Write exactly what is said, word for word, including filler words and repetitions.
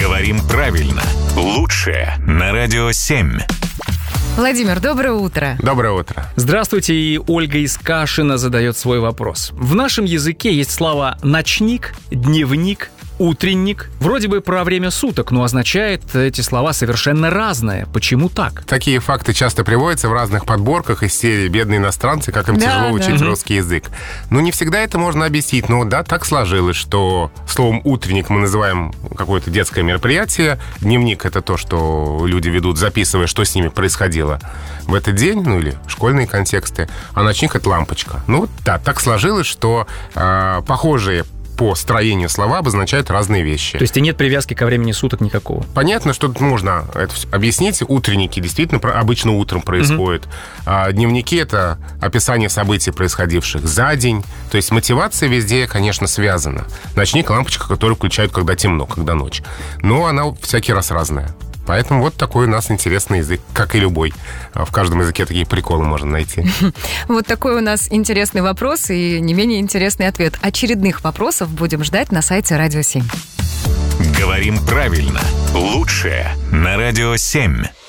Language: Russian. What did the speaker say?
Говорим правильно. Лучшее на Радио семь. Владимир, доброе утро. Доброе утро. Здравствуйте, и Ольга из Кашина задает свой вопрос. В нашем языке есть слова «ночник», «дневник», «утренник». Вроде бы про время суток, но означает эти слова совершенно разное. Почему так? Такие факты часто приводятся в разных подборках из серии «Бедные иностранцы», как им Да, тяжело да. учить Мгм. русский язык. Ну, не всегда это можно объяснить, но да, так сложилось, что словом «утренник» мы называем какое-то детское мероприятие. Дневник — это то, что люди ведут, записывая, что с ними происходило в этот день, ну или школьные контексты. А ночник — это лампочка. Ну, да, так сложилось, что э, похожие по строению слова обозначают разные вещи. То есть и нет привязки ко времени суток никакого. Понятно, что тут можно это всё объяснить. Утренники действительно про- обычно утром происходят. А дневники — это описание событий, происходивших за день. То есть мотивация везде, конечно, связана. Ночник — лампочка, которую включают, когда темно, когда ночь. Но она всякий раз разная. Поэтому вот такой у нас интересный язык, как и любой. А В каждом языке такие приколы можно найти. Вот такой у нас интересный вопрос и не менее интересный ответ. Очередных вопросов будем ждать на сайте Радио семь. Говорим правильно. Лучшее на Радио семь.